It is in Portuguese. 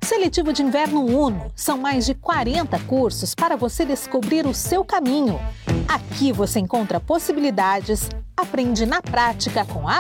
Seletivo de Inverno Uno. São mais de 40 cursos para você descobrir o seu caminho. Aqui você encontra possibilidades, aprende na prática com a